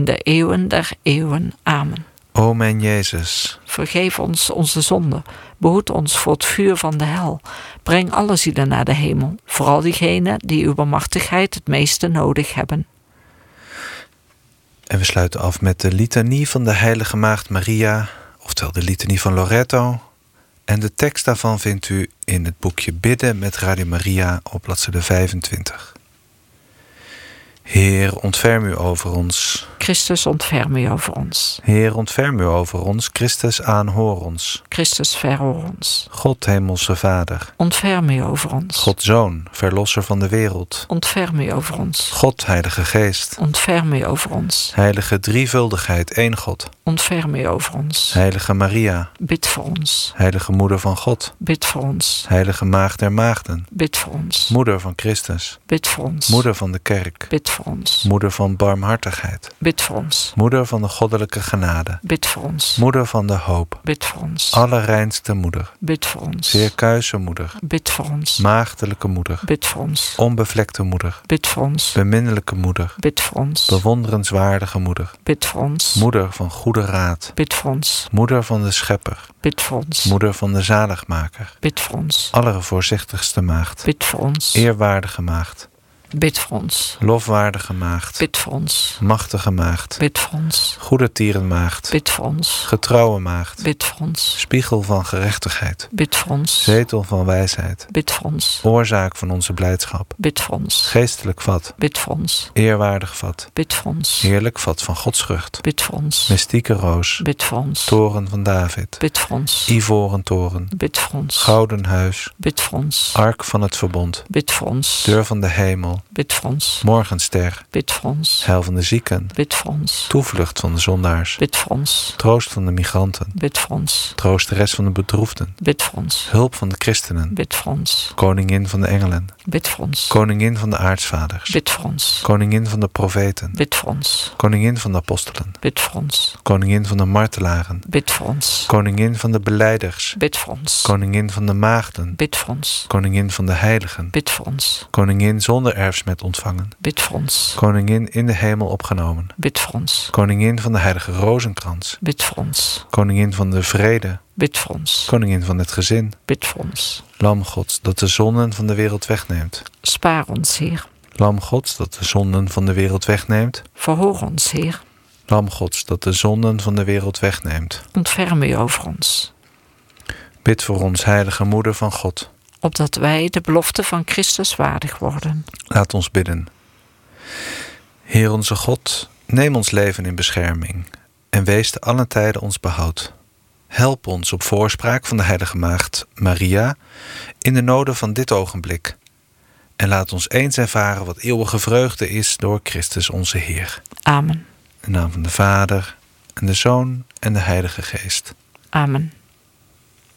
in de eeuwen der eeuwen. Amen. O mijn Jezus, Vergeef ons onze zonden, behoed ons voor het vuur van de hel. Breng alle zielen naar de hemel, vooral diegenen die uw barmhartigheid het meeste nodig hebben. en we sluiten af met de litanie van de Heilige Maagd Maria, oftewel de litanie van Loreto. En de tekst daarvan vindt u in het boekje Bidden met Radio Maria op bladzijde 25. Heer, ontferm u over ons. Christus, ontferm u over ons. Heer, ontferm u over ons. Christus, aanhoor ons. Christus, verhoor ons. God, Hemelse Vader. Ontferm u over ons. God, Zoon, Verlosser van de wereld. Ontferm u over ons. God, Heilige Geest. Ontferm u over ons. Heilige drievuldigheid, één God. Ontferm u over ons. Heilige Maria. Bid voor ons. Heilige Moeder van God. Bid voor ons. Heilige Maagd der Maagden. Bid voor ons. Moeder van Christus. Bid voor ons. Moeder van de Kerk. Bid voor ons. Moeder van barmhartigheid. Bid voor ons. Moeder van de goddelijke genade. Bid voor ons. Moeder van de hoop. Bid voor ons. Allerreinste moeder. Bid voor ons. Zeer kuise moeder. Bid voor ons. Maagdelijke moeder. Bid voor ons. Onbevlekte moeder. Bid voor ons. Beminnelijke moeder. Bid voor ons. Bewonderenswaardige moeder. Bid voor ons. Moeder van goede raad. Bid voor ons. Moeder van de Schepper. Bid voor ons. Moeder van de Zaligmaker. Bid voor ons. Allervoorzichtigste maagd. Bid voor ons. Eerwaardige maagd. Bid voor ons. Lofwaardige maagd. Bid voor ons. Machtige maagd. Bid voor ons. Goede tierenmaagd. Bid voor ons. Getrouwe maagd. Bid voor ons. Spiegel van gerechtigheid. Bid voor ons. Zetel van wijsheid. Bid voor ons. Oorzaak van onze blijdschap. Bid voor ons. Geestelijk vat. Bid voor ons. Eerwaardig vat. Bid voor ons. Heerlijk vat van godsvrucht. Bid voor ons. Mystieke roos. Bid voor ons. Toren van David. Bid voor ons. Ivoren toren. Bid voor ons. Gouden huis. Bid voor ons. Ark van het verbond. Bid voor ons. Deur van de hemel. Bid voor ons. Morgenster. Bid voor ons. Heil van de zieken. Bid voor ons. Toevlucht van de zondaars. Bid voor ons. Troost van de migranten. Bid voor ons. Troosteres van de bedroefden. Bid voor ons. Hulp van de christenen. Bid voor ons. Koningin van de engelen. Bid voor ons. Koningin van de aartsvaders. Bid voor ons. Koningin van de profeten. Bid voor ons. Koningin van de apostelen. Bid voor ons. Koningin van de martelaren. Bid voor ons. Koningin van de belijders. Bid voor ons. Koningin van de maagden. Bid voor ons. Koningin van de heiligen. Bid voor ons. Koningin zonder erfsmet ontvangen. Bid voor ons. Koningin in de hemel opgenomen. Bid voor ons. Koningin van de heilige rozenkrans. Bid voor ons. Koningin van de vrede. Bid voor ons. Koningin van het gezin. Bid voor ons. Lam Gods dat de zonden van de wereld wegneemt. Spaar ons, Heer. Lam Gods dat de zonden van de wereld wegneemt. Verhoor ons, Heer. Lam Gods dat de zonden van de wereld wegneemt. Ontferm u over ons, Bid voor ons, heilige moeder van God. opdat wij de belofte van Christus waardig worden. Laat ons bidden. Heer onze God, neem ons leven in bescherming en wees te allen tijden ons behoud. Help ons op voorspraak van de heilige maagd Maria in de noden van dit ogenblik. En laat ons eens ervaren wat eeuwige vreugde is door Christus onze Heer. Amen. In de naam van de Vader en de Zoon en de Heilige Geest. Amen.